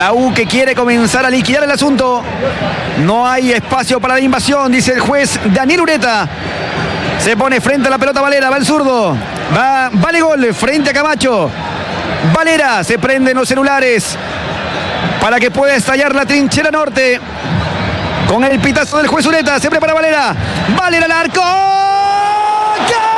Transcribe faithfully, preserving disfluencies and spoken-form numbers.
La U que quiere comenzar a liquidar el asunto. No hay espacio para la invasión, dice el juez Daniel Ureta. Se pone frente a la pelota Valera, va el zurdo. Va, vale gol frente a Camacho. Valera, se prenden los celulares para que pueda estallar la trinchera norte. Con el pitazo del juez Ureta, se prepara Valera. Valera al arco. ¡Gol!